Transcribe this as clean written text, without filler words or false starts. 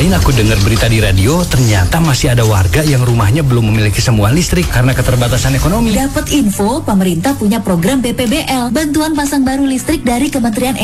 Kemarin aku dengar berita di radio, ternyata masih ada warga yang rumahnya belum memiliki semua listrik karena keterbatasan ekonomi. Dapat info, pemerintah punya program BPBL, bantuan pasang baru listrik dari Kementerian